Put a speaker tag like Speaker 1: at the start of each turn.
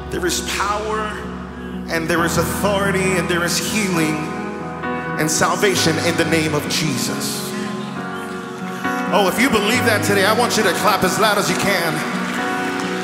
Speaker 1: There is power and there is authority and there is healing and salvation in the name of Jesus. Oh, if you believe that today, I want you to clap as loud as you can.